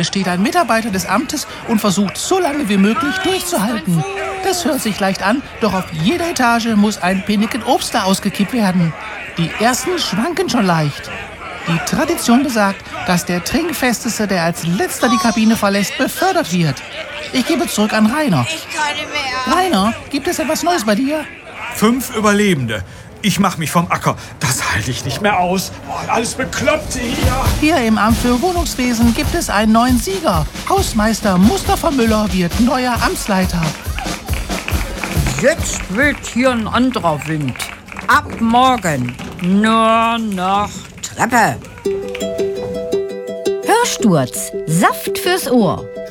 Vorne steht ein Mitarbeiter des Amtes und versucht so lange wie möglich durchzuhalten. Das hört sich leicht an, doch auf jeder Etage muss ein Pinneken Obst da ausgekippt werden. Die ersten schwanken schon leicht. Die Tradition besagt, dass der Trinkfesteste, der als letzter die Kabine verlässt, befördert wird. Ich gebe zurück an Rainer. Ich kann nicht mehr. Rainer, gibt es etwas Neues bei dir? 5 Überlebende. Ich mach mich vom Acker. Das halte ich nicht mehr aus. Oh, alles Bekloppte hier. Hier im Amt für Wohnungswesen gibt es einen neuen Sieger. Hausmeister Mustafa Müller wird neuer Amtsleiter. Jetzt weht hier ein anderer Wind. Ab morgen nur noch Treppe. Hörsturz, Saft fürs Ohr.